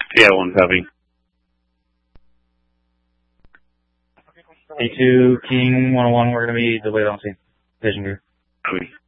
Yeah, one copy. A2, King 101, we're going to be delayed on scene. Vision gear. Copy.